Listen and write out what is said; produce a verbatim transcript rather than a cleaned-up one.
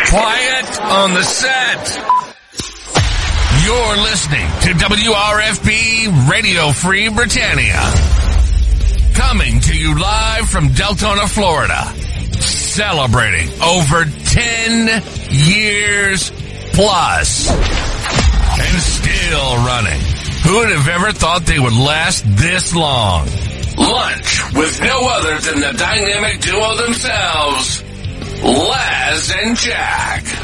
Quiet on the set. You're listening to W R F B Radio Free Britannia. Coming to you live from Deltona, Florida. Celebrating over ten years plus. And still running. Who would have ever thought they would last this long? Lunch with no other than the dynamic duo themselves, Laz and Jack.